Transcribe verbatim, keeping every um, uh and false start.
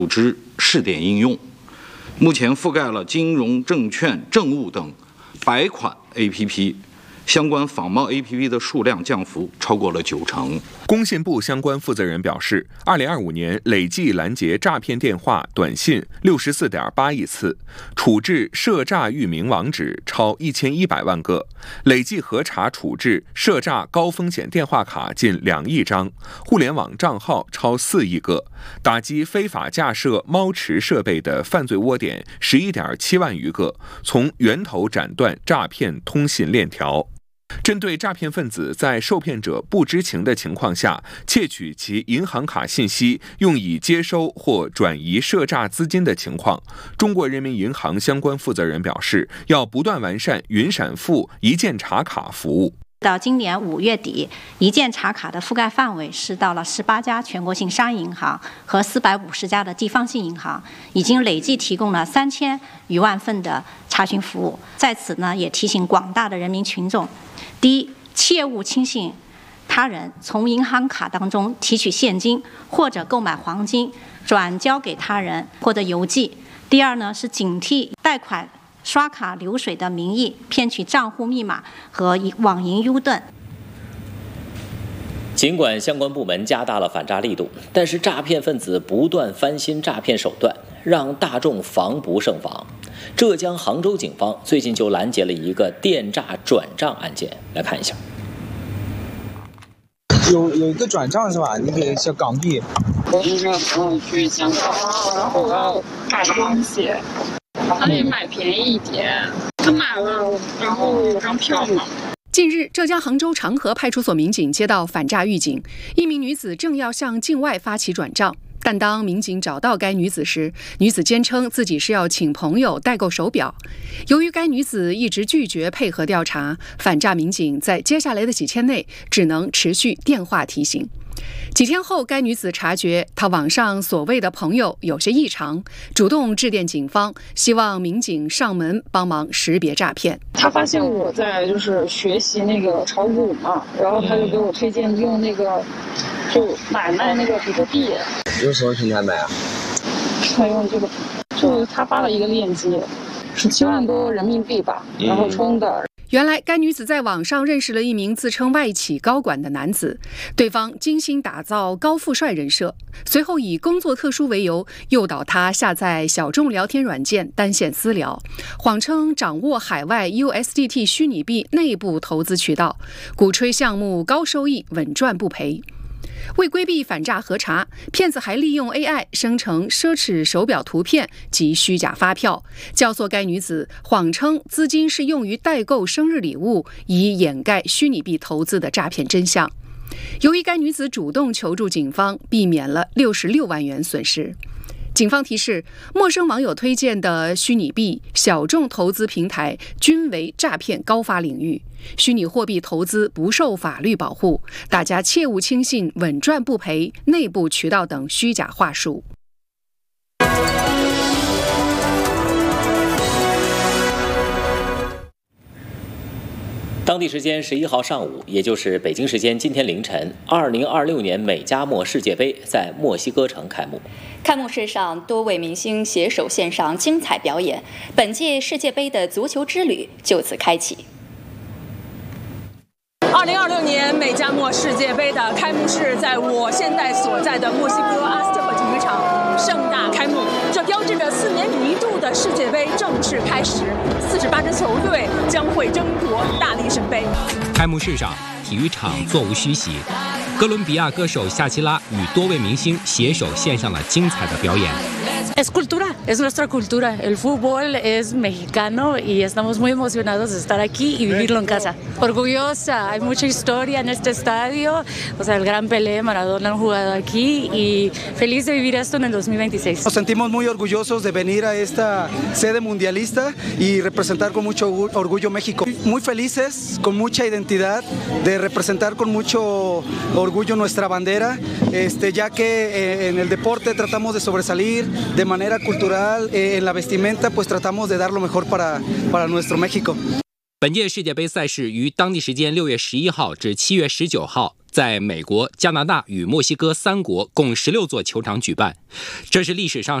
组织试点应用，目前覆盖了金融、证券、政务等百款 A P P。相关仿冒 A P P 的数量降幅超过了九成。 工信部相关负责人表示，二零二五年累计拦截诈骗电话、短信六十四点八亿次，处置涉诈域名网址超一千一百万个，累计核查处置涉诈高风险电话卡近两亿张，互联网账号超四亿个，打击非法架设猫池设备的犯罪窝点十一点七万余个，从源头斩断诈骗通信链条。针对诈骗分子在受骗者不知情的情况下窃取其银行卡信息，用以接收或转移涉诈资金的情况，中国人民银行相关负责人表示，要不断完善云闪付一键查卡服务。 到今年五月底，一键查卡的覆盖范围是到了十八家全国性商业银行和四百五十家的地方性银行，已经累计提供了三千余万份的查询服务。在此呢，也提醒广大的人民群众，第一，切勿轻信他人从银行卡当中提取现金或者购买黄金转交给他人或者邮寄。第二呢，是警惕贷款刷卡流水的名义骗取账户密码和网银 U 盾。 尽管相关部门加大了反诈力度，但是诈骗分子不断翻新诈骗手段，让大众防不胜防。浙江杭州警方最近就拦截了一个电诈转账案件，来看一下。 有有一个转账是吧？那个叫港币。 我是个朋友去香港，然后我要买东西，他得买便宜一点，他买了，然后有张票嘛。 近日，浙江杭州长河派出所民警接到反诈预警，一名女子正要向境外发起转账，但当民警找到该女子时，女子坚称自己是要请朋友代购手表。由于该女子一直拒绝配合调查，反诈民警在接下来的几天内只能持续电话提醒。几天后，该女子察觉她网上所谓的朋友有些异常，主动致电警方，希望民警上门帮忙识别诈骗。 他发现我在就是学习那个炒股嘛，然后他就给我推荐用那个就买卖那个比特币。 用什么平台买啊？ 他用这个，就他发了一个链接，十七万多人民币吧，然后充的。 原来该女子在网上认识了一名自称外企高管的男子，对方精心打造高富帅人设，随后以工作特殊为由诱导他下载小众聊天软件单线私聊，谎称掌握海外 U S D T 虚拟币内部投资渠道，鼓吹项目高收益稳赚不赔。为规避反诈核查，骗子还利用 A I 生成奢侈手表图片及虚假发票，教唆该女子谎称资金是用于代购生日礼物，以掩盖虚拟币投资的诈骗真相。由于该女子主动求助警方，避免了六十六万元损失。警方提示，陌生网友推荐的虚拟币、小众投资平台均为诈骗高发领域，虚拟货币投资不受法律保护，大家切勿轻信稳赚不赔、内部渠道等虚假话术。 当地时间十一号上午，也就是北京时间今天凌晨，二零二六年美加墨世界杯在墨西哥城开幕。 开幕式上，多位明星携手献上精彩表演，本届世界杯的足球之旅就此开启。 二零二六年美加墨世界杯的开幕式在我现在所在的墨西哥阿斯特克体育场盛大开幕，这标志着四年一度的世界杯正式开始，四十八支球队将会争夺大力神杯。 开幕式上，体育场座无虚席，哥伦比亚歌手夏奇拉与多位明星携手献上了精彩的表演。 Es cultura, es nuestra cultura. El fútbol es mexicano y estamos muy emocionados de estar aquí y vivirlo en casa. Orgullosa, hay mucha historia en este estadio. O sea, el gran Pelé, Maradona han jugado aquí y feliz de vivir esto en el dos mil veintiséis. Nos sentimos muy orgullosos de venir a esta sede mundialista y representar con mucho orgullo México. Muy felices, con mucha identidad, de representar con mucho orgullo nuestra bandera, este, ya que eh, en el deporte tratamos de sobresalir. De manera cultural, eh, en la vestimenta, pues tratamos de dar lo mejor para para nuestro México. 本届世界杯赛事于当地时间六月十一号至七月十九号在美国、加拿大与墨西哥三国共十六座球场举办，这是历史上